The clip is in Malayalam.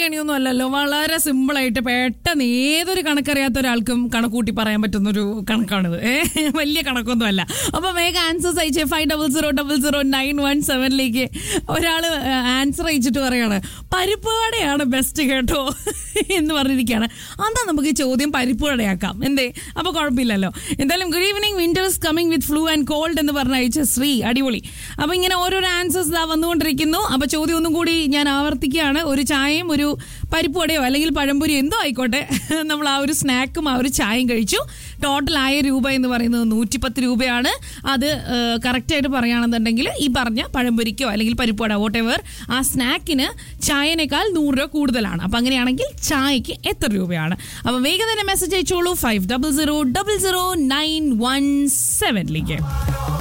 കണിയൊന്നും അല്ലല്ലോ, വളരെ സിമ്പിളായിട്ട് പെട്ടെന്ന് ഏതൊരു കണക്കറിയാത്ത ഒരാൾക്കും കണക്കൂട്ടി പറയാൻ പറ്റുന്നൊരു കണക്കാണിത്. വലിയ കണക്കൊന്നും അല്ല. അപ്പൊ വേഗം ആൻസേഴ്സ് അയച്ചേ 50000917 ഒരാള് ആൻസർ അയച്ചിട്ട് പറയാണ് പരിപ്പുവടയാണ് ബെസ്റ്റ് കേട്ടോ എന്ന് പറഞ്ഞിരിക്കുകയാണ്. അതാ നമുക്ക് ഈ ചോദ്യം പരിപ്പുവടയാക്കാം എന്തേ, അപ്പൊ കുഴപ്പമില്ലല്ലോ. എന്തായാലും good evening, winter is coming with flu and called എന്ന് പറഞ്ഞ അയച്ച ശ്രീ, അടിപൊളി. അപ്പൊ ഇങ്ങനെ ഓരോരോ ആൻസേഴ്സ് വന്നുകൊണ്ടിരിക്കുന്നു. അപ്പൊ ചോദ്യം ഒന്നും കൂടി ഞാൻ ആവർത്തിക്കുകയാണ്. ഒരു ചായയും ഒരു പരിപ്പുവടയോ അല്ലെങ്കിൽ പഴംപൊരി എന്തോ ആയിക്കോട്ടെ, നമ്മൾ ആ ഒരു സ്നാക്കും ആ ഒരു ചായയും കഴിച്ചു. ടോട്ടൽ ആയ രൂപ എന്ന് പറയുന്നത് 110 രൂപയാണ്. അത് കറക്റ്റായിട്ട് പറയുകയാണെന്നുണ്ടെങ്കിൽ ഈ പറഞ്ഞ പഴംപൊരിക്കോ അല്ലെങ്കിൽ പരിപ്പുവട വോട്ടെവർ ആ സ്നാക്കിന് ചായനേക്കാൾ 100 രൂപ കൂടുതലാണ്. അപ്പം അങ്ങനെയാണെങ്കിൽ ചായക്ക് എത്ര രൂപയാണ്? അപ്പം വേഗം തന്നെ മെസ്സേജ് അയച്ചോളൂ 50000917.